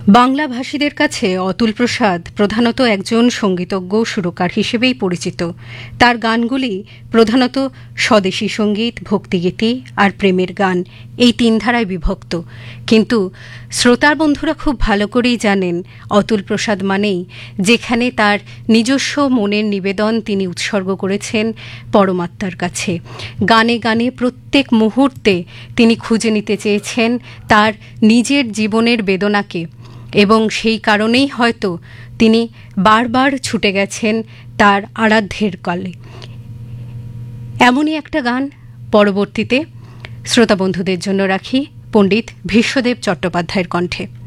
বাংলাভাষীদের কাছে অতুল প্রসাদ প্রধানত একজন সঙ্গীতজ্ঞ সুরকার হিসেবেই পরিচিত। তার গানগুলি প্রধানত স্বদেশী সঙ্গীত, ভক্তিগীতি আর প্রেমের গান, এই তিন ধারায় বিভক্ত। কিন্তু শ্রোতার বন্ধুরা খুব ভালো করেই জানেন অতুল প্রসাদ মানেই যেখানে তার নিজস্ব মনের নিবেদন তিনি উৎসর্গ করেছেন পরমাত্মার কাছে। গানে গানে প্রত্যেক মুহূর্তে তিনি খুঁজে নিতে চেয়েছেন তার নিজের জীবনের বেদনাকে, এবং সেই কারণেই হয়তো তিনি বারবার ছুটে গেছেন তার আরাধ্যের কালে। এমনই একটা গান পরবর্তীতে শ্রোতা বন্ধুদের জন্য রাখি পণ্ডিত ভীষ্মদেব চট্টোপাধ্যায়ের কণ্ঠে।